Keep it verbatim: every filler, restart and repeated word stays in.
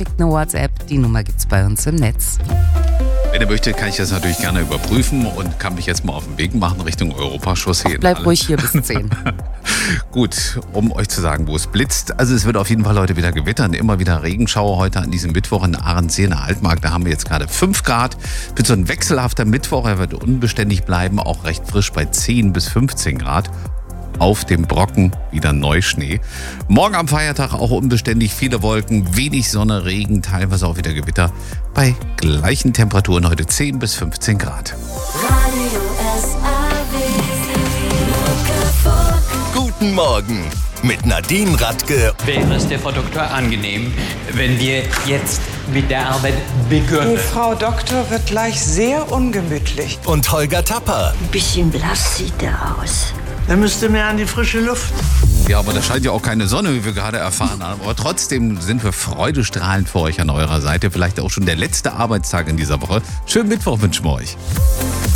schickt eine WhatsApp. Die Nummer gibt's bei uns im Netz. Wenn ihr möchtet, kann ich das natürlich gerne überprüfen und kann mich jetzt mal auf den Weg machen Richtung Europachaussee. Bleib ruhig hier bis zehn. Gut, um euch zu sagen, wo es blitzt. Also es wird auf jeden Fall heute wieder gewittern, immer wieder Regenschauer heute an diesem Mittwoch in Ahrensee in der Altmark. Da haben wir jetzt gerade fünf Grad. Wird so ein wechselhafter Mittwoch, er wird unbeständig bleiben, auch recht frisch bei zehn bis fünfzehn Grad. Auf dem Brocken wieder Neuschnee. Morgen am Feiertag auch unbeständig, viele Wolken, wenig Sonne, Regen, teilweise auch wieder Gewitter. Bei gleichen Temperaturen heute zehn bis fünfzehn Grad. Radio S A W. Guten Morgen mit Nadine Radke Wäre es der Frau Doktor angenehm, wenn wir jetzt mit der Arbeit beginnen? Die Frau Doktor wird gleich sehr ungemütlich. und Holger Tapper. Ein bisschen blass sieht er aus. Er müsste mehr an die frische Luft. Ja, aber da scheint ja auch keine Sonne, wie wir gerade erfahren haben. Aber trotzdem sind wir freudestrahlend für euch an eurer Seite. Vielleicht auch schon der letzte Arbeitstag in dieser Woche. Schönen Mittwoch wünschen wir euch.